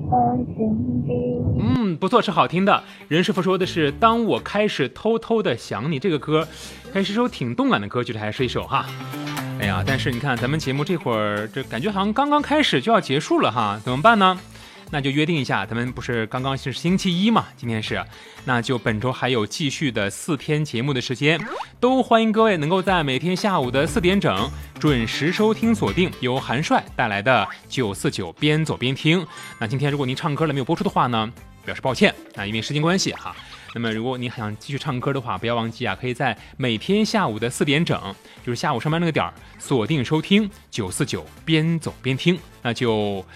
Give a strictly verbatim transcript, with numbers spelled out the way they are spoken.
嗯，不错，是好听的。任师傅说的是当我开始偷偷的想你，这个歌还是首挺动感的歌曲，这还是一首哈。哎呀，但是你看咱们节目这会儿这感觉好像刚刚开始就要结束了哈，怎么办呢？那就约定一下，咱们不是刚刚是星期一嘛，今天是，那就本周还有继续的四天节目的时间，都欢迎各位能够在每天下午的四点整准时收听锁定由韩帅带来的九四九边走边听。那今天如果您唱歌了没有播出的话呢，表示抱歉啊，因为时间关系哈。那么如果你想继续唱歌的话，不要忘记啊，可以在每天下午的四点整，就是下午上班那个点儿，锁定收听九四九边走边听，那就